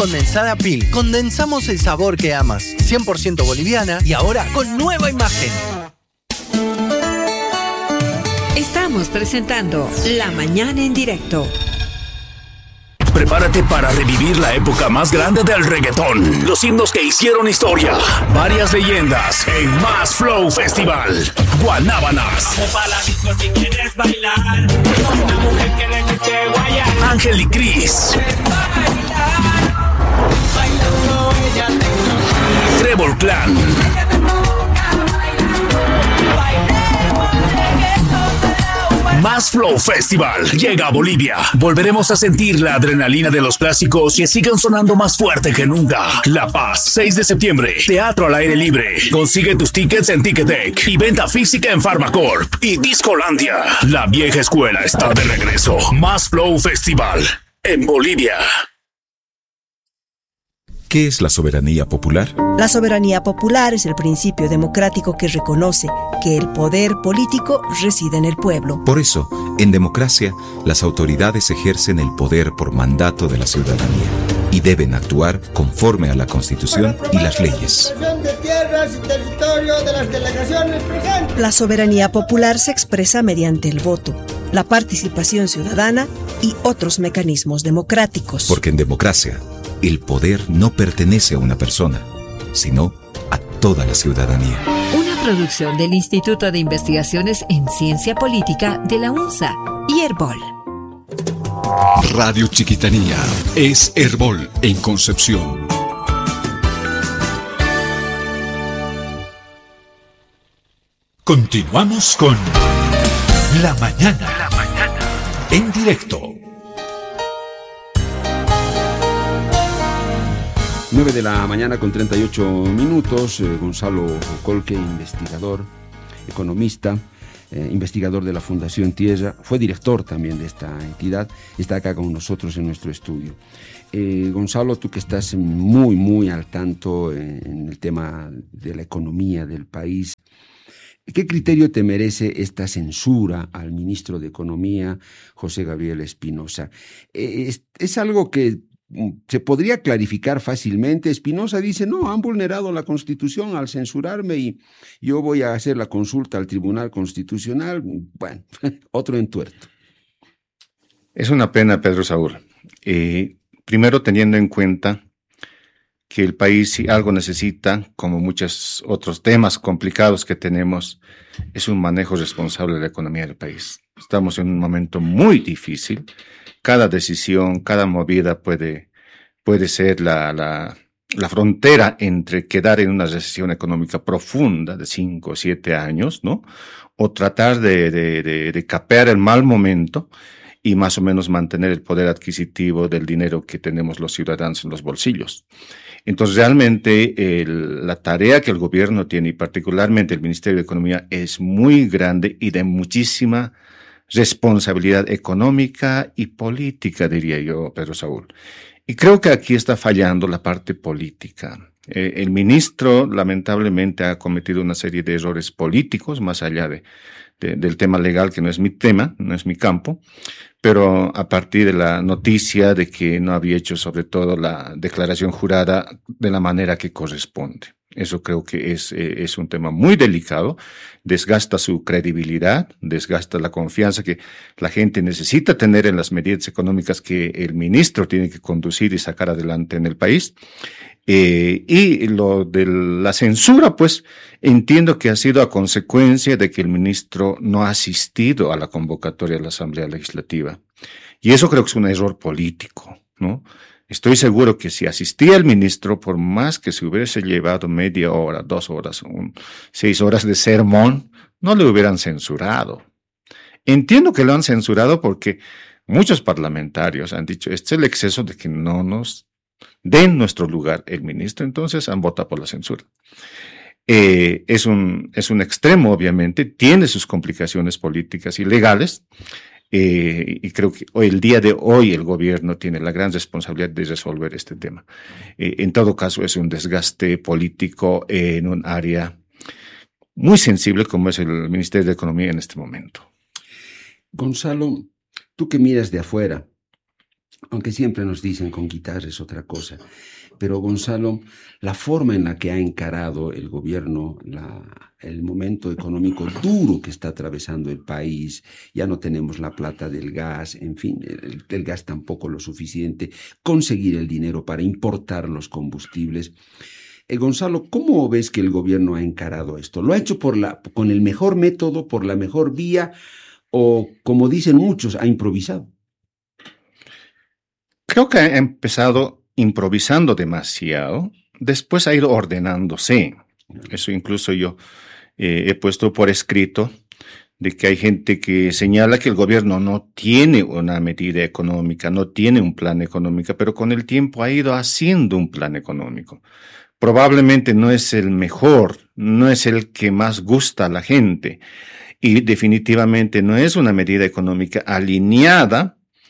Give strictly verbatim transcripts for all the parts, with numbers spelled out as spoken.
condensada Pil. Condensamos el sabor que amas. cien por ciento boliviana y ahora con nueva imagen. Estamos presentando La Mañana en Directo. Prepárate para revivir la época más grande del reggaetón. Los himnos que hicieron historia. Varias leyendas en Más Flow Festival. Guanábanas. Vamos pa' la disco si quieres bailar. Una mujer que le guste guayar. Ángel y Cris. Bailando ella te Trébol Clan. Más Flow Festival llega a Bolivia. Volveremos a sentir la adrenalina de los clásicos que siguen sonando más fuerte que nunca. La Paz, seis de septiembre. Teatro al aire libre. Consigue tus tickets en Ticketek y venta física en Pharmacorp y Discolandia. La vieja escuela está de regreso. Más Flow Festival en Bolivia. ¿Qué es la soberanía popular? La soberanía popular es el principio democrático que reconoce que el poder político reside en el pueblo. Por eso, en democracia, las autoridades ejercen el poder por mandato de la ciudadanía y deben actuar conforme a la Constitución y las leyes. La soberanía popular se expresa mediante el voto, la participación ciudadana y otros mecanismos democráticos. Porque en democracia, el poder no pertenece a una persona, sino a toda la ciudadanía. Una producción del Instituto de Investigaciones en Ciencia Política de la UNSA y Herbol. Radio Chiquitanía es Herbol en Concepción. Continuamos con La Mañana, La Mañana en directo. nueve de la mañana con treinta y ocho minutos. eh, Gonzalo Colque, investigador, economista, eh, investigador de la Fundación Tierra, fue director también de esta entidad, está acá con nosotros en nuestro estudio. Eh, Gonzalo, tú que estás muy, muy al tanto en, en el tema de la economía del país, ¿qué criterio te merece esta censura al ministro de Economía, José Gabriel Espinosa? Eh, es, es algo que se podría clarificar fácilmente. Espinosa dice, no, han vulnerado la Constitución al censurarme y yo voy a hacer la consulta al Tribunal Constitucional. Bueno, otro entuerto. Es una pena, Pedro Saúl. Eh, primero, teniendo en cuenta que el país, si algo necesita, como muchos otros temas complicados que tenemos, es un manejo responsable de la economía del país. Estamos en un momento muy difícil. Cada decisión, cada movida puede, puede ser la, la, la frontera entre quedar en una recesión económica profunda de cinco o siete años, ¿no? O tratar de, de, de, de capear el mal momento y más o menos mantener el poder adquisitivo del dinero que tenemos los ciudadanos en los bolsillos. Entonces, realmente el, la tarea que el gobierno tiene, y particularmente el Ministerio de Economía, es muy grande y de muchísima responsabilidad económica y política, diría yo, Pedro Saúl. Y creo que aquí está fallando la parte política. Eh, el ministro, lamentablemente, ha cometido una serie de errores políticos, más allá de, de, del tema legal, que no es mi tema, no es mi campo, pero a partir de la noticia de que no había hecho, sobre todo, la declaración jurada de la manera que corresponde. Eso creo que es, eh, es un tema muy delicado, desgasta su credibilidad, desgasta la confianza que la gente necesita tener en las medidas económicas que el ministro tiene que conducir y sacar adelante en el país. Eh, y lo de la censura, pues entiendo que ha sido a consecuencia de que el ministro no ha asistido a la convocatoria de la Asamblea Legislativa. Y eso creo que es un error político, ¿no? Estoy seguro que si asistía el ministro, por más que se hubiese llevado media hora, dos horas, un, seis horas de sermón, no le hubieran censurado. Entiendo que lo han censurado porque muchos parlamentarios han dicho, este es el exceso de que no nos den nuestro lugar el ministro, entonces han votado por la censura. Eh, es un, es un extremo, obviamente, tiene sus complicaciones políticas y legales. Eh, y creo que hoy, el día de hoy, el gobierno tiene la gran responsabilidad de resolver este tema. Eh, en todo caso, es un desgaste político en un área muy sensible como es el Ministerio de Economía en este momento. Gonzalo, tú que miras de afuera, aunque siempre nos dicen con guitarra es otra cosa. Pero Gonzalo, la forma en la que ha encarado el gobierno la, el momento económico duro que está atravesando el país, ya no tenemos la plata del gas, en fin, el, el gas tampoco lo suficiente, conseguir el dinero para importar los combustibles. Eh, Gonzalo, ¿cómo ves que el gobierno ha encarado esto? ¿Lo ha hecho por la, con el mejor método, por la mejor vía, o, como dicen muchos, ha improvisado? Creo que ha empezado improvisando demasiado, después ha ido ordenándose. Eso incluso yo eh, he puesto por escrito, de que hay gente que señala que el gobierno no tiene una medida económica, no tiene un plan económico, pero con el tiempo ha ido haciendo un plan económico. Probablemente no es el mejor, no es el que más gusta a la gente, y definitivamente no es una medida económica alineada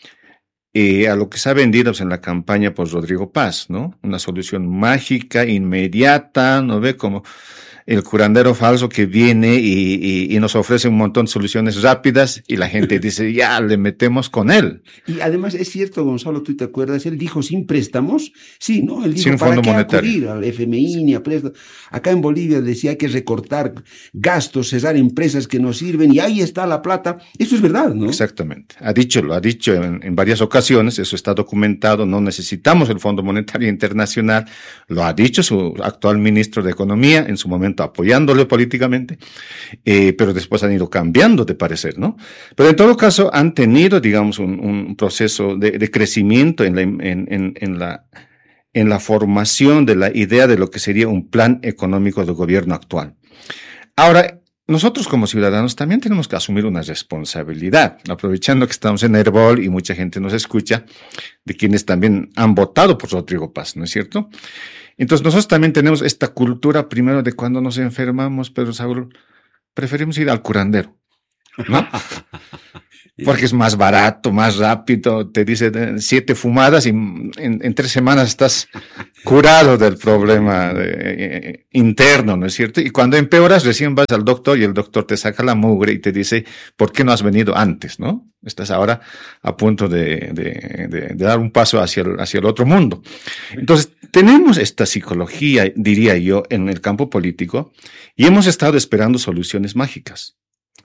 Eh, a lo que se ha vendido pues, en la campaña por Rodrigo Paz, ¿no? Una solución mágica, inmediata, ¿no ve? Como el curandero falso que viene y, y, y nos ofrece un montón de soluciones rápidas y la gente dice, ya, le metemos con él. Y además es cierto, Gonzalo, ¿tú te acuerdas? Él dijo, ¿sin préstamos? Sí, ¿no? Él dijo, sin ¿para fondo qué monetario acudir al F M I ni a préstamos? Acá en Bolivia decía, hay que recortar gastos, cesar empresas que no sirven, y ahí está la plata. Eso es verdad, ¿no? Exactamente. Ha dicho, lo ha dicho en, en varias ocasiones, eso está documentado, no necesitamos el Fondo Monetario Internacional, lo ha dicho su actual ministro de Economía, en su momento apoyándole políticamente, eh, pero después han ido cambiando de parecer, ¿no? Pero en todo caso han tenido, digamos, un, un proceso de, de crecimiento en la, en, en, en, la, en la formación de la idea de lo que sería un plan económico del gobierno actual. Ahora, nosotros como ciudadanos también tenemos que asumir una responsabilidad, aprovechando que estamos en Herbol y mucha gente nos escucha, de quienes también han votado por Rodrigo Paz, ¿no es cierto? Entonces nosotros también tenemos esta cultura primero de cuando nos enfermamos, Pedro Saúl, preferimos ir al curandero, ¿no? Porque es más barato, más rápido, te dice siete fumadas y en, en tres semanas estás curado del problema de, eh, interno, ¿no es cierto? Y cuando empeoras recién vas al doctor y el doctor te saca la mugre y te dice, ¿por qué no has venido antes, no? Estás ahora a punto de, de, de, de dar un paso hacia el, hacia el otro mundo. Entonces, tenemos esta psicología, diría yo, en el campo político y hemos estado esperando soluciones mágicas.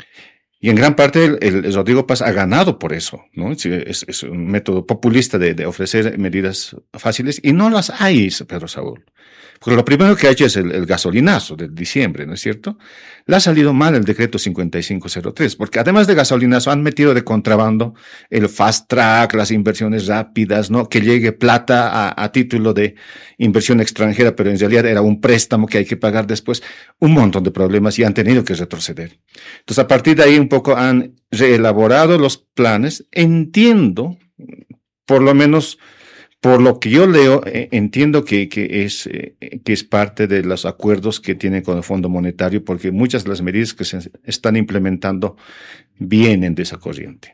Y en gran parte el, el Rodrigo Paz ha ganado por eso, ¿no? Es, es un método populista de, de ofrecer medidas fáciles y no las hay, Pedro Saúl. Porque lo primero que ha hecho es el, el gasolinazo de diciembre, ¿no es cierto? Le ha salido mal el decreto cincuenta y cinco cero tres, porque además de gasolinazo han metido de contrabando el fast track, las inversiones rápidas, ¿no? Que llegue plata a, a título de inversión extranjera, pero en realidad era un préstamo que hay que pagar después. Un montón de problemas y han tenido que retroceder. Entonces, a partir de ahí un poco han reelaborado los planes. Entiendo, por lo menos por lo que yo leo, eh, entiendo que, que, es, eh, que es parte de los acuerdos que tienen con el Fondo Monetario, porque muchas de las medidas que se están implementando vienen de esa corriente.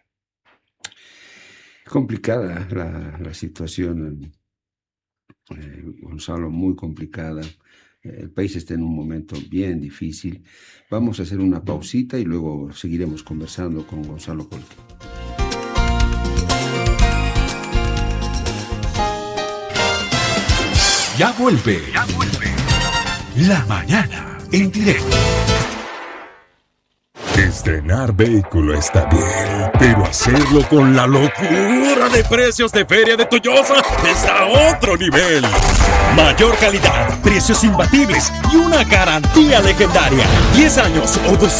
Complicada la, la situación, eh, Gonzalo, muy complicada. El país está en un momento bien difícil. Vamos a hacer una pausita y luego seguiremos conversando con Gonzalo Colque. Ya vuelve. Ya vuelve. La mañana en directo. Estrenar vehículo está bien, pero hacerlo con la locura de precios de Feria de Toyosa está a otro nivel. Mayor calidad, precios imbatibles y una garantía legendaria. diez años o